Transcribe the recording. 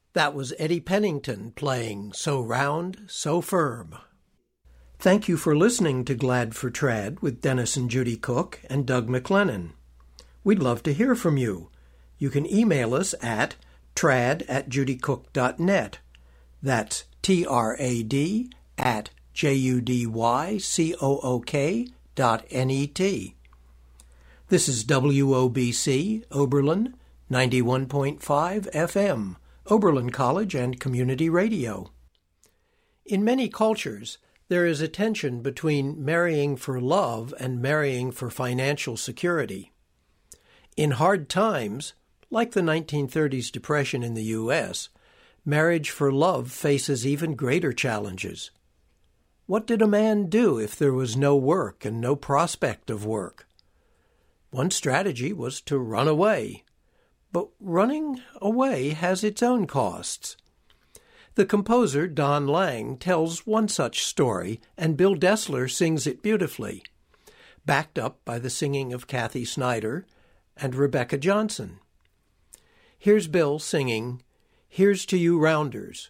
That was Eddie Pennington playing So Round, So Firm. Thank you for listening to Glad for Trad with Dennis and Judy Cook and Doug McLennan. We'd love to hear from you. You can email us at trad@judycook.net. That's trad@judycook.net. This is WOBC, Oberlin, 91.5 FM, Oberlin College and Community Radio. In many cultures, there is a tension between marrying for love and marrying for financial security. In hard times, like the 1930s Depression in the U.S., marriage for love faces even greater challenges. What did a man do if there was no work and no prospect of work? One strategy was to run away. But running away has its own costs. The composer Don Lang tells one such story, and Bill Dessler sings it beautifully, backed up by the singing of Kathy Snyder and Rebecca Johnson. Here's Bill singing, "Here's to You Rounders."